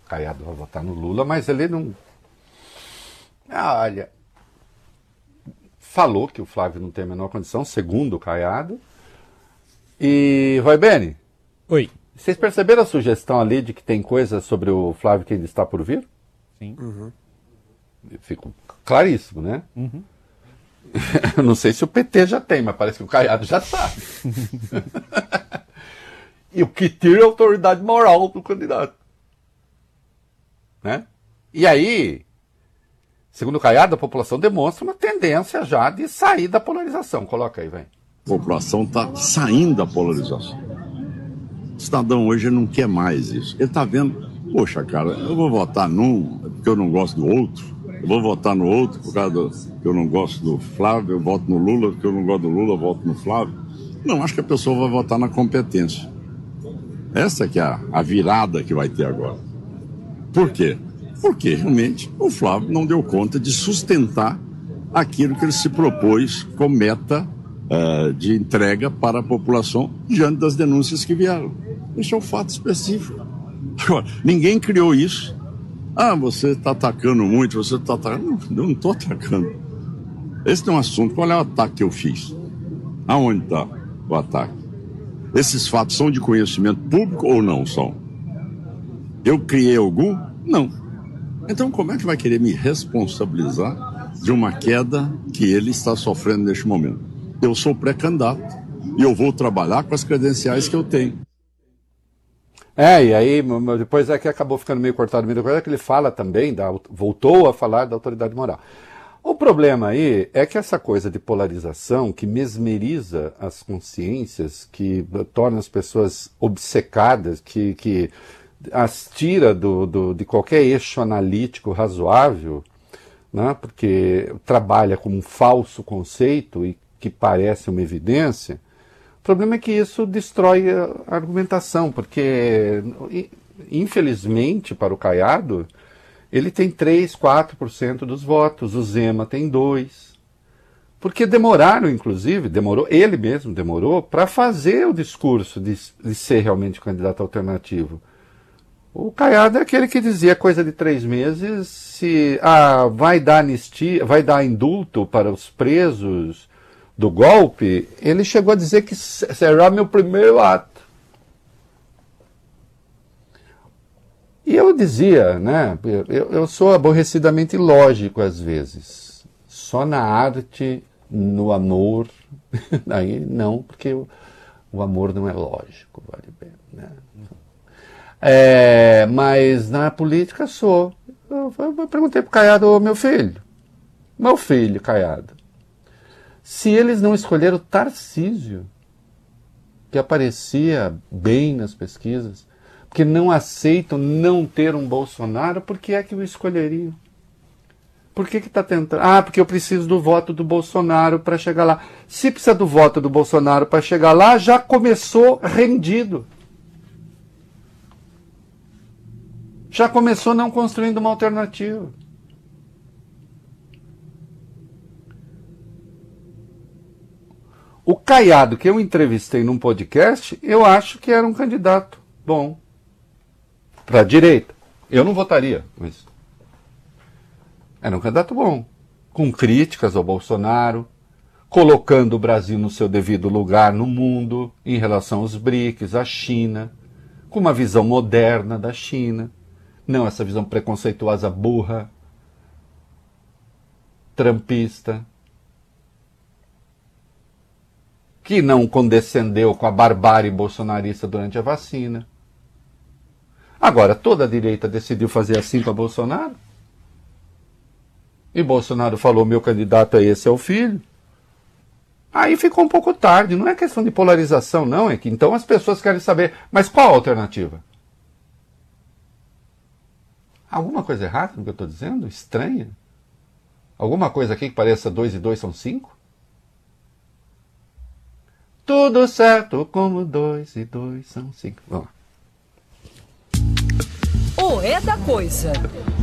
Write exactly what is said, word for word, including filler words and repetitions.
Caiado vai votar no Lula, mas ele não... Ah, olha, falou que o Flávio não tem a menor condição, segundo o Caiado. E, Roy Beni, oi. Vocês perceberam a sugestão ali de que tem coisa sobre o Flávio que ainda está por vir? Sim. Uhum. Ficou claríssimo, né? Uhum. Eu não sei se o P T já tem, mas parece que o Caiado já está. E o que tira é a autoridade moral do candidato. Né? E aí, segundo o Caiado, a população demonstra uma tendência já de sair da polarização. Coloca aí, vem. A população está saindo da polarização. O cidadão hoje não quer mais isso. Ele está vendo, poxa, cara, eu vou votar num porque eu não gosto do outro. Eu vou votar no outro por causa do, que eu não gosto do Flávio. Eu voto no Lula porque eu não gosto do Lula, eu voto no Flávio. Não, acho que a pessoa vai votar na competência. Essa que é a, a virada que vai ter agora. Por quê? Porque realmente o Flávio não deu conta de sustentar aquilo que ele se propôs como meta uh, de entrega para a população diante das denúncias que vieram. Esse é um fato específico. Agora, ninguém criou isso. Ah, você está atacando muito, você está atacando. Não, eu não estou atacando. Esse não é um assunto. Qual é o ataque que eu fiz? Aonde está o ataque? Esses fatos são de conhecimento público ou não são? Eu criei algum? Não. Então como é que vai querer me responsabilizar de uma queda que ele está sofrendo neste momento? Eu sou pré-candidato e eu vou trabalhar com as credenciais que eu tenho. É, e aí depois é que acabou ficando meio cortado no meio da coisa, é que ele fala também, da, voltou a falar da autoridade moral. O problema aí é que essa coisa de polarização que mesmeriza as consciências, que torna as pessoas obcecadas, que, que as tira do, do, de qualquer eixo analítico razoável, né, porque trabalha com um falso conceito e que parece uma evidência. O problema é que isso destrói a argumentação, porque, infelizmente, para o Caiado, ele tem três, quatro por cento dos votos, o Zema tem dois por cento. Porque demoraram, inclusive, demorou, ele mesmo demorou, para fazer o discurso de, de ser realmente candidato alternativo. O Caiado é aquele que dizia coisa de três meses, se ah, vai dar anistia, vai dar indulto para os presos do golpe. Ele chegou a dizer que será meu primeiro ato. E eu dizia, né, eu, eu sou aborrecidamente lógico às vezes. Só na arte, no amor, aí não, porque o, o amor não é lógico, vale bem, né? É, mas na política sou. Eu, eu perguntei para o Caiado, oh, meu filho, meu filho, Caiado, se eles não escolheram o Tarcísio, que aparecia bem nas pesquisas, porque não aceitam não ter um Bolsonaro, por que é que o escolheriam? Por que que está tentando? Ah, porque eu preciso do voto do Bolsonaro para chegar lá. Se precisa do voto do Bolsonaro para chegar lá, já começou rendido. Já começou não construindo uma alternativa. O Caiado, que eu entrevistei num podcast, eu acho que era um candidato bom para a direita. Eu não votaria, mas era um candidato bom, com críticas ao Bolsonaro, colocando o Brasil no seu devido lugar no mundo, em relação aos BRICS, à China, com uma visão moderna da China, não essa visão preconceituosa, burra, trumpista, que não condescendeu com a barbárie bolsonarista durante a vacina. Agora, toda a direita decidiu fazer assim com a Bolsonaro? E Bolsonaro falou, meu candidato é esse, é o filho. Aí ficou um pouco tarde, não é questão de polarização, não, é que então as pessoas querem saber, mas qual a alternativa? Alguma coisa errada no que eu estou dizendo? Estranha? Alguma coisa aqui que pareça dois e dois são cinco? Tudo certo como dois e dois são cinco. Vamos lá. O É da Coisa.